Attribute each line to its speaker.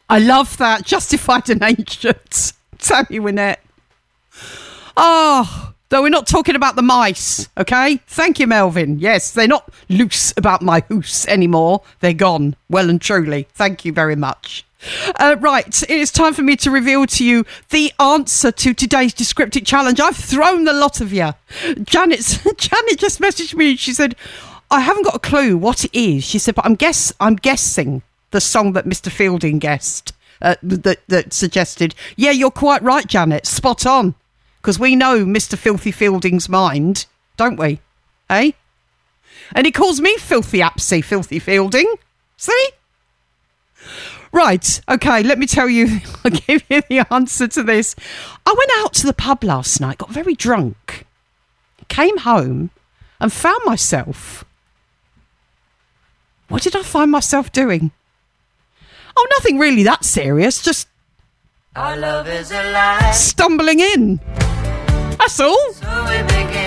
Speaker 1: I love that. Justified and ancient. Tammy Wynette. Oh, though we're not talking about the mice, okay? Thank you, Melvin. Yes, they're not loose about my hoose anymore. They're gone, well and truly. Thank you very much. Right, it's time for me to reveal to you the answer to today's Descriptic Challenge. I've thrown the lot of you. Janet just messaged me. She said, I haven't got a clue what it is. She said, but I'm guessing the song that Mr. Fielding guessed, that suggested. Yeah, you're quite right, Janet. Spot on. Because we know Mr. Filthy Fielding's mind, don't we? Eh? And he calls me Filthy Apsy, Filthy Fielding. See? Right, okay, let me tell you, I'll give you the answer to this. I went out to the pub last night, got very drunk, came home and found myself... What did I find myself doing? Oh, nothing really that serious, just... Our love is a lie. Stumbling in. That's all. So we begin.